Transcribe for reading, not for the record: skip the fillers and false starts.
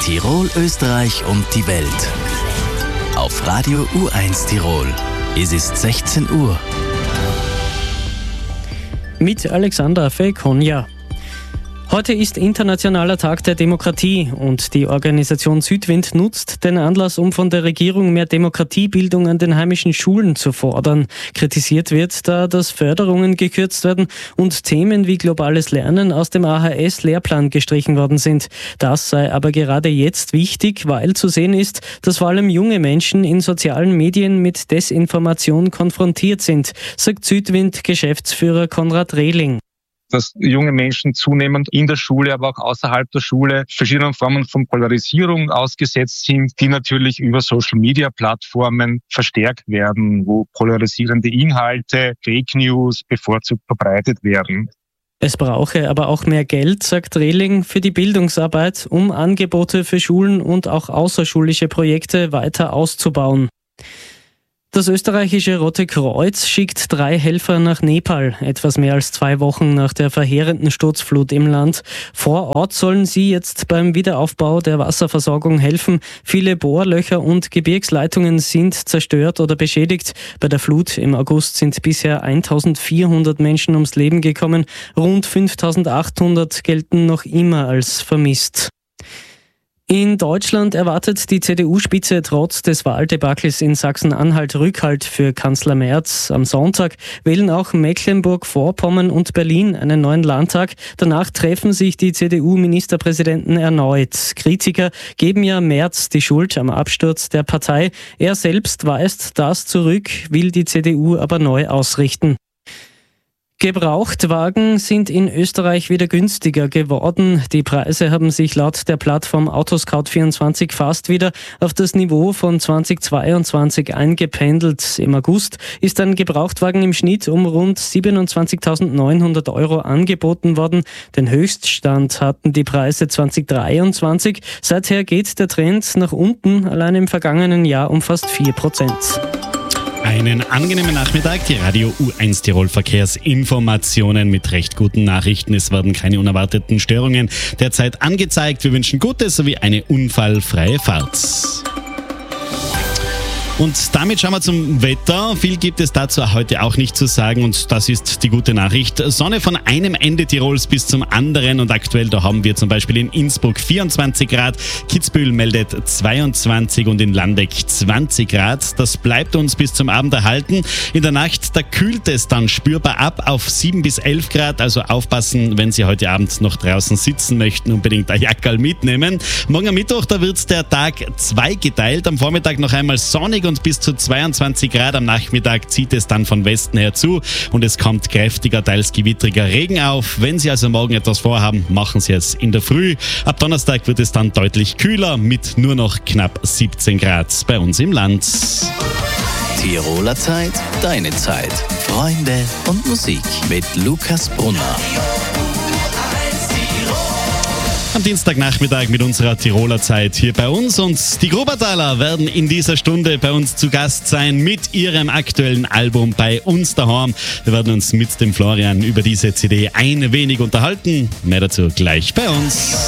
Tirol, Österreich und die Welt. Auf Radio U1 Tirol. Es ist 16 Uhr. Mit Alexandra Fekonja. Heute ist Internationaler Tag der Demokratie und die Organisation Südwind nutzt den Anlass, um von der Regierung mehr Demokratiebildung an den heimischen Schulen zu fordern. Kritisiert wird da, dass Förderungen gekürzt werden und Themen wie globales Lernen aus dem AHS-Lehrplan gestrichen worden sind. Das sei aber gerade jetzt wichtig, weil zu sehen ist, dass vor allem junge Menschen in sozialen Medien mit Desinformation konfrontiert sind, sagt Südwind-Geschäftsführer Konrad Rehling. Dass junge Menschen zunehmend in der Schule, aber auch außerhalb der Schule verschiedenen Formen von Polarisierung ausgesetzt sind, die natürlich über Social-Media-Plattformen verstärkt werden, wo polarisierende Inhalte, Fake News bevorzugt verbreitet werden. Es brauche aber auch mehr Geld, sagt Rehling, für die Bildungsarbeit, um Angebote für Schulen und auch außerschulische Projekte weiter auszubauen. Das österreichische Rote Kreuz schickt 3 Helfer nach Nepal, etwas mehr als 2 Wochen nach der verheerenden Sturzflut im Land. Vor Ort sollen sie jetzt beim Wiederaufbau der Wasserversorgung helfen. Viele Bohrlöcher und Gebirgsleitungen sind zerstört oder beschädigt. Bei der Flut im August sind bisher 1400 Menschen ums Leben gekommen. Rund 5800 gelten noch immer als vermisst. In Deutschland erwartet die CDU-Spitze trotz des Wahldebakels in Sachsen-Anhalt Rückhalt für Kanzler Merz. Am Sonntag wählen auch Mecklenburg-Vorpommern und Berlin einen neuen Landtag. Danach treffen sich die CDU-Ministerpräsidenten erneut. Kritiker geben ja Merz die Schuld am Absturz der Partei. Er selbst weist das zurück, will die CDU aber neu ausrichten. Gebrauchtwagen sind in Österreich wieder günstiger geworden. Die Preise haben sich laut der Plattform Autoscout24 fast wieder auf das Niveau von 2022 eingependelt. Im August ist ein Gebrauchtwagen im Schnitt um rund 27.900 € angeboten worden. Den Höchststand hatten die Preise 2023. Seither geht der Trend nach unten, allein im vergangenen Jahr um fast 4%. Einen angenehmen Nachmittag, die Radio U1 Tirol Verkehrsinformationen mit recht guten Nachrichten. Es werden keine unerwarteten Störungen derzeit angezeigt. Wir wünschen Gutes sowie eine unfallfreie Fahrt. Und damit schauen wir zum Wetter. Viel gibt es dazu heute auch nicht zu sagen und das ist die gute Nachricht. Sonne von einem Ende Tirols bis zum anderen und aktuell da haben wir zum Beispiel in Innsbruck 24 Grad, Kitzbühel meldet 22 und in Landeck 20 Grad. Das bleibt uns bis zum Abend erhalten. In der Nacht, da kühlt es dann spürbar ab auf 7 bis 11 Grad, also aufpassen, wenn Sie heute Abend noch draußen sitzen möchten, unbedingt ein Jackerl mitnehmen. Morgen am Mittwoch, da wird der Tag zweigeteilt, am Vormittag noch einmal sonnig und bis zu 22 Grad. Am Nachmittag zieht es dann von Westen her zu und es kommt kräftiger, teils gewittriger Regen auf. Wenn Sie also morgen etwas vorhaben, machen Sie es in der Früh. Ab Donnerstag wird es dann deutlich kühler mit nur noch knapp 17 Grad bei uns im Land. Tiroler Zeit, deine Zeit. Freunde und Musik mit Lukas Brunner. Am Dienstagnachmittag mit unserer Tiroler Zeit hier bei uns und die Grubertaler werden in dieser Stunde bei uns zu Gast sein mit ihrem aktuellen Album bei uns daheim. Wir werden uns mit dem Florian über diese CD ein wenig unterhalten. Mehr dazu gleich bei uns.